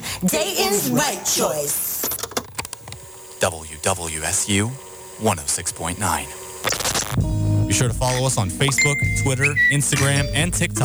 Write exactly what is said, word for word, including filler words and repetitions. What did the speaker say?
Dayton's right choice. W W S U one oh six point nine. Be sure to follow us on Facebook, Twitter, Instagram, and TikTok